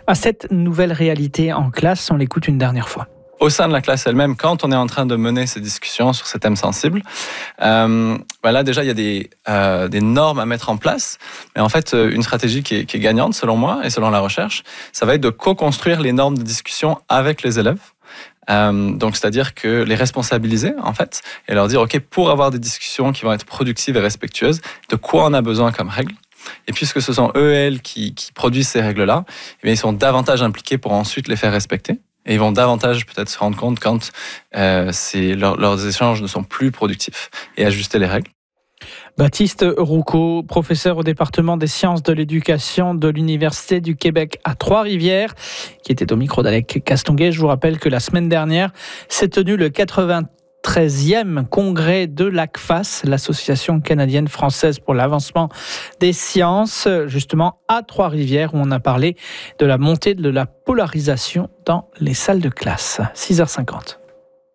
À cette nouvelle réalité en classe, on l'écoute une dernière fois. Au sein de la classe elle-même, quand on est en train de mener ces discussions sur ces thèmes sensibles, là déjà il y a des normes à mettre en place. Mais en fait, une stratégie qui est gagnante selon moi et selon la recherche, ça va être de co-construire les normes de discussion avec les élèves. Donc c'est-à-dire que les responsabiliser en fait et leur dire ok, pour avoir des discussions qui vont être productives et respectueuses, de quoi on a besoin comme règles. Et puisque ce sont eux et elles qui produisent ces règles-là, eh bien, ils sont davantage impliqués pour ensuite les faire respecter. Et ils vont davantage peut-être se rendre compte quand leurs échanges ne sont plus productifs et ajuster les règles. Baptiste Roucaud, professeur au département des sciences de l'éducation de l'Université du Québec à Trois-Rivières, qui était au micro d'Alec Castonguay. Je vous rappelle que la semaine dernière s'est tenu le 93e congrès de l'ACFAS, l'Association canadienne-française pour l'avancement des sciences, justement à Trois-Rivières, où on a parlé de la montée de la polarisation dans les salles de classe. 6h50.